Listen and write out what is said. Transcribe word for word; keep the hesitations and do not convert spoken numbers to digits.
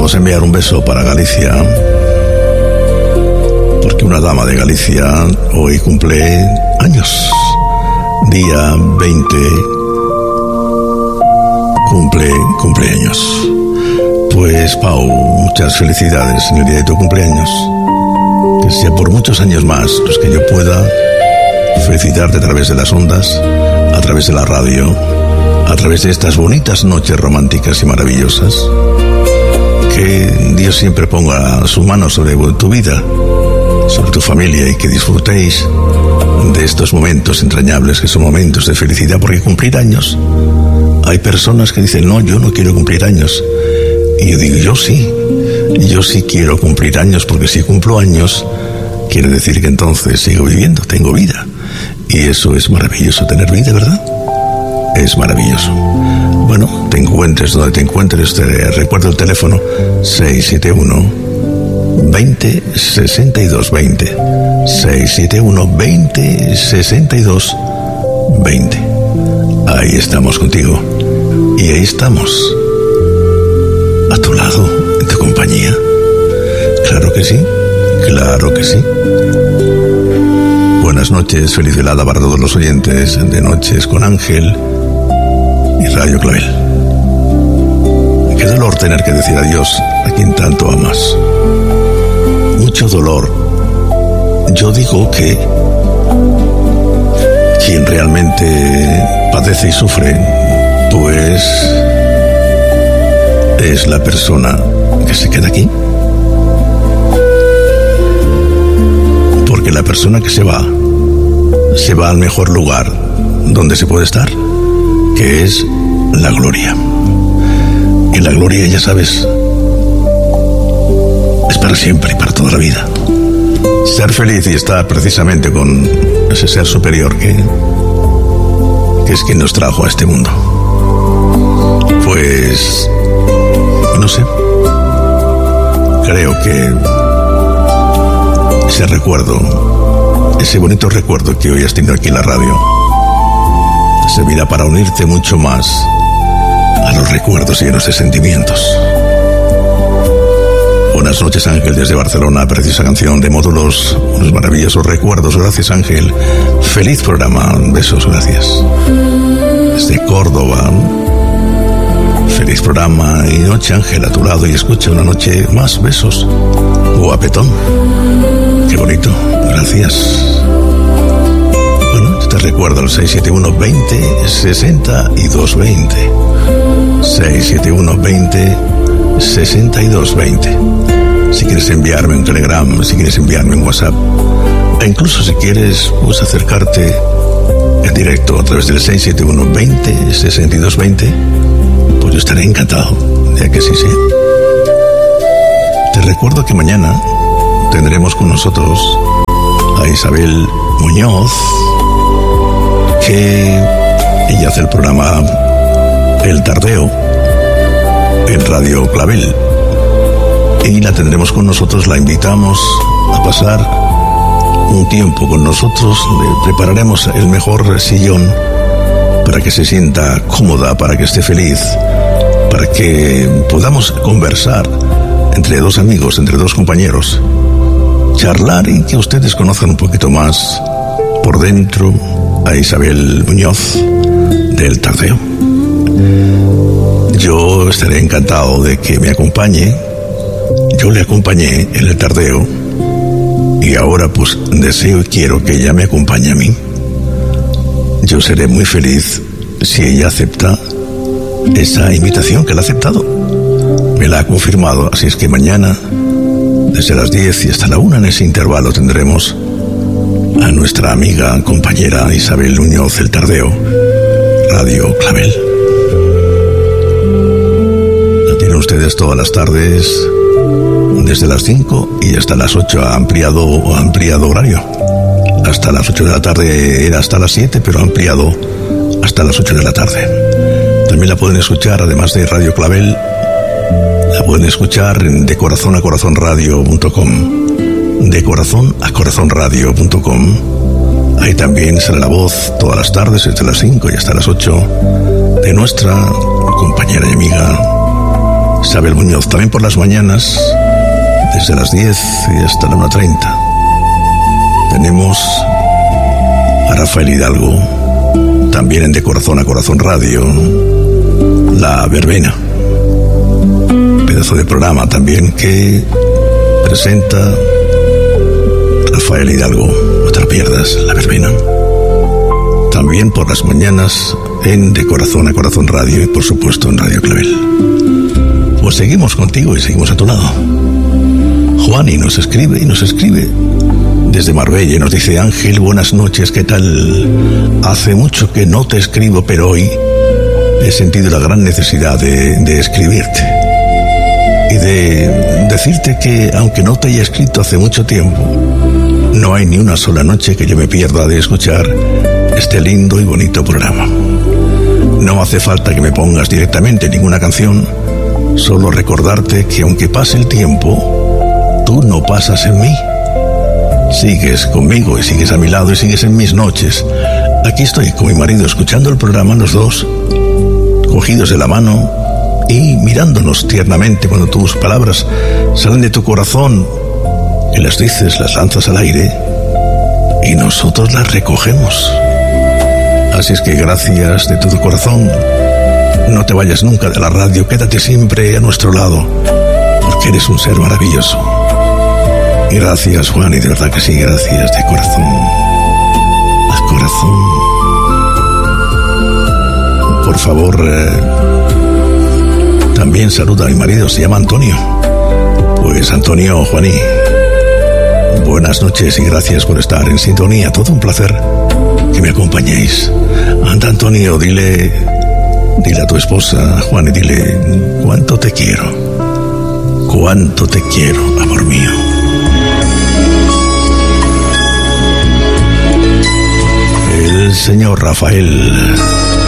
Vamos a enviar un beso para Galicia, porque una dama de Galicia hoy cumple años. Día veinte cumple cumpleaños. Pues Pau, muchas felicidades en el día de tu cumpleaños. Que sea por muchos años más los que yo pueda felicitarte a través de las ondas, a través de la radio, a través de estas bonitas noches románticas y maravillosas. Que Dios siempre ponga su mano sobre tu vida, sobre tu familia, y que disfrutéis de estos momentos entrañables que son momentos de felicidad, porque cumplir años, hay personas que dicen, no, yo no quiero cumplir años, y yo digo, yo sí, yo sí quiero cumplir años, porque si cumplo años, quiere decir que entonces sigo viviendo, tengo vida, y eso es maravilloso, tener vida, ¿verdad? Es maravilloso. Bueno, te encuentres donde te encuentres, te recuerdo el teléfono seis siete uno, veinte, sesenta y dos, veinte. seis siete uno, veinte, sesenta y dos, veinte. Ahí estamos contigo. Y ahí estamos. A tu lado, en tu compañía. Claro que sí, claro que sí. Buenas noches, feliz velada para todos los oyentes de Noches con Ángel y Radio Clavel. Qué dolor tener que decir adiós a quien tanto amas. Mucho dolor. Yo digo que quien realmente padece y sufre, pues es la persona que se queda aquí. Porque la persona que se va, se va al mejor lugar donde se puede estar, que es la gloria. Y la gloria, ya sabes, es para siempre y para toda la vida. Ser feliz y estar precisamente con ese ser superior que, que es quien nos trajo a este mundo. Pues, no sé, creo que ese recuerdo, ese bonito recuerdo que hoy has tenido aquí en la radio, servirá para unirte mucho más a los recuerdos llenos de sentimientos. Buenas noches, Ángel, desde Barcelona. Preciosa canción de Módulos, unos maravillosos recuerdos. Gracias, Ángel. Feliz programa. Besos, gracias. Desde Córdoba. Feliz programa y noche, Ángel, a tu lado, y escucha una noche más. Besos. Guapetón. Qué bonito. Gracias. Bueno, te recuerdo el seis siete uno, veinte, sesenta y dos, veinte. seis siete uno, veinte, sesenta y dos, veinte. Si quieres enviarme un telegram, si quieres enviarme un WhatsApp, e incluso si quieres pues acercarte en directo a través del seis siete uno, veinte, sesenta y dos, veinte, pues yo estaré encantado, ya que sí, sí. Te recuerdo que mañana tendremos con nosotros a Isabel Muñoz, que ella hace el programa El Tardeo en Radio Clavel, y la tendremos con nosotros. La invitamos a pasar un tiempo con nosotros. Le prepararemos el mejor sillón para que se sienta cómoda, para que esté feliz, para que podamos conversar entre dos amigos, entre dos compañeros, charlar y que ustedes conozcan un poquito más por dentro a Isabel Muñoz del Tardeo. Yo estaré encantado de que me acompañe. Yo le acompañé en el Tardeo y ahora pues deseo y quiero que ella me acompañe a mí. Yo seré muy feliz si ella acepta esa invitación, que la ha aceptado. Me la ha confirmado, así es que mañana desde las diez y hasta la una, en ese intervalo, tendremos a nuestra amiga, compañera Isabel Muñoz, el Tardeo, Radio Clavel. La tienen ustedes todas las tardes, desde las cinco y hasta las ocho, ha ampliado, ha ampliado horario. Hasta las ocho de la tarde era hasta las siete, pero ha ampliado hasta las ocho de la tarde. También la pueden escuchar, además de Radio Clavel, la pueden escuchar en de corazón a corazón radio punto com. De corazón a corazón radio punto com. Ahí también sale la voz todas las tardes, desde las cinco y hasta las ocho, de nuestra compañera y amiga Isabel Muñoz. También por las mañanas, desde las diez y hasta la una treinta, tenemos a Rafael Hidalgo, también en De Corazón a Corazón Radio, La Verbena, pedazo de programa también que presenta Rafael Hidalgo. No te lo pierdas, La Verbena. También por las mañanas en De Corazón a Corazón Radio y por supuesto en Radio Clavel. Pues seguimos contigo y seguimos a tu lado. Juani nos escribe y nos escribe desde Marbella y nos dice: Ángel, buenas noches, ¿qué tal? Hace mucho que no te escribo, pero hoy he sentido la gran necesidad de, de escribirte y de decirte que, aunque no te haya escrito hace mucho tiempo, no hay ni una sola noche que yo me pierda de escuchar este lindo y bonito programa. No hace falta que me pongas directamente ninguna canción, solo recordarte que aunque pase el tiempo, tú no pasas en mí. Sigues conmigo y sigues a mi lado y sigues en mis noches. Aquí estoy con mi marido escuchando el programa, los dos cogidos de la mano y mirándonos tiernamente cuando tus palabras salen de tu corazón y las dices, las lanzas al aire y nosotros las recogemos. Así es que gracias de todo corazón. No te vayas nunca de la radio, quédate siempre a nuestro lado, porque eres un ser maravilloso. Y gracias, Juan, y de verdad que sí, gracias de corazón, a corazón. Por favor, eh, también saluda a mi marido, se llama Antonio. Pues Antonio, Juaní, buenas noches y gracias por estar en sintonía. Todo un placer que me acompañéis. Anda, Antonio, dile, dile a tu esposa, Juan, y dile cuánto te quiero, cuánto te quiero, amor mío. El señor Rafael